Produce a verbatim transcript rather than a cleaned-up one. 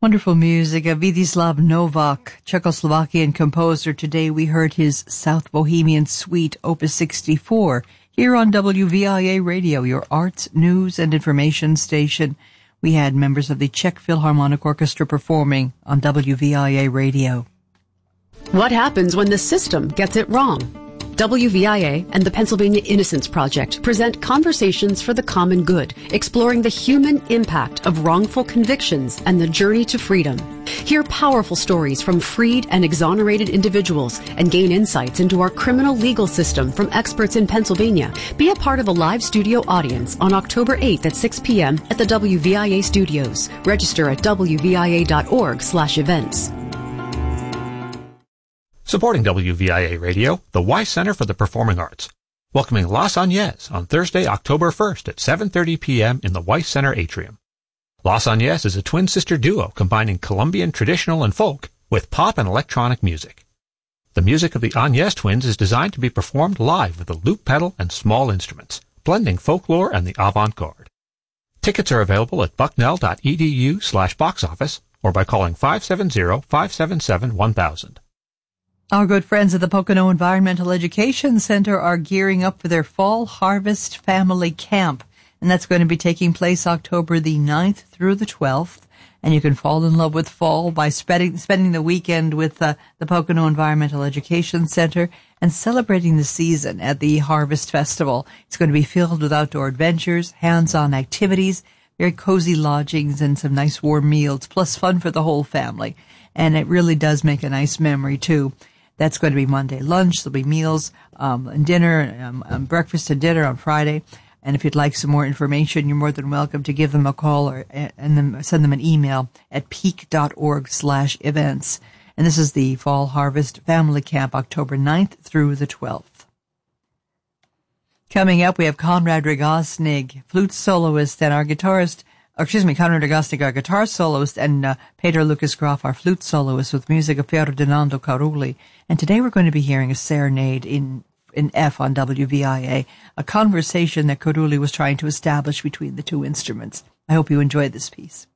Wonderful music of Vidislav Novak, Czechoslovakian composer. Today we heard his South Bohemian Suite, Opus sixty-four, here on W V I A Radio, your arts, news, and information station. We had members of the Czech Philharmonic Orchestra performing on W V I A Radio. What happens when the system gets it wrong? W V I A and the Pennsylvania Innocence Project present Conversations for the Common Good, exploring the human impact of wrongful convictions and the journey to freedom. Hear powerful stories from freed and exonerated individuals and gain insights into our criminal legal system from experts in Pennsylvania. Be a part of a live studio audience on October eighth at six p.m. at the W V I A studios. Register at w v i a dot org slash events. Supporting W V I A Radio, the Weiss Center for the Performing Arts, welcoming Las Agnes on Thursday, October first at seven thirty p.m. in the Weiss Center atrium. Las Agnes is a twin-sister duo combining Colombian traditional and folk with pop and electronic music. The music of the Agnes twins is designed to be performed live with a loop pedal and small instruments, blending folklore and the avant-garde. Tickets are available at bucknell.edu slash box office or by calling five seven zero, five seven seven, one thousand. Our good friends at the Pocono Environmental Education Center are gearing up for their Fall Harvest Family Camp, and that's going to be taking place October the ninth through the twelfth, and you can fall in love with fall by spending, spending the weekend with uh, the Pocono Environmental Education Center and celebrating the season at the Harvest Festival. It's going to be filled with outdoor adventures, hands-on activities, very cozy lodgings, and some nice warm meals, plus fun for the whole family, and it really does make a nice memory, too. That's going to be Monday lunch. There'll be meals um, and dinner, um, um, breakfast and dinner on Friday. And if you'd like some more information, you're more than welcome to give them a call or and then send them an email at peak.org slash events. And this is the Fall Harvest Family Camp, October ninth through the twelfth. Coming up, we have Konrad Rogosnig, flute soloist, and our guitarist, or excuse me, Konrad Rogosnig, our guitar soloist, and uh, Peter Lucas Groff, our flute soloist, with music of Ferdinando Carulli. And today we're going to be hearing a serenade in in F on W V I A, a conversation that Carulli was trying to establish between the two instruments. I hope you enjoyed this piece.